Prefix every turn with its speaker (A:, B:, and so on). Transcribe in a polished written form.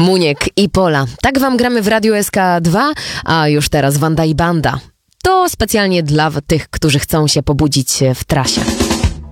A: Muniek i Pola. Tak wam gramy w Radiu SK2, a już teraz Wanda i Banda. To specjalnie dla tych, którzy chcą się pobudzić w trasie.